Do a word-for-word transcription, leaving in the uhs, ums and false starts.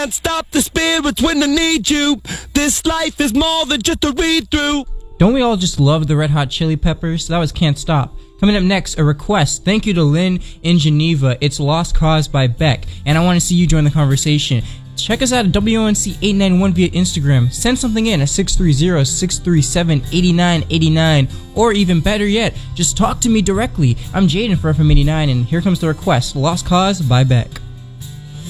Can't stop the spirits when they need you. This life is more than just a read-through. Don't we all just love the Red Hot Chili Peppers? That was Can't Stop. Coming up next, a request. Thank you to Lynn in Geneva. It's Lost Cause by Beck. And I want to see you join the conversation. Check us out at W O N C eight nine one via Instagram. Send something in at six three zero, six three seven, eight nine eight nine. Or even better yet, just talk to me directly. I'm Jaden for F M eighty-nine, and here comes the request. Lost Cause by Beck.